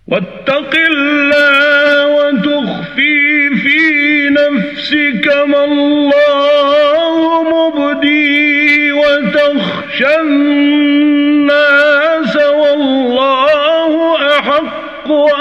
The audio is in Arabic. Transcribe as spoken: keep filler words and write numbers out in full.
واتق الله وتخفي في نفسك ما الله مبديه وتخشى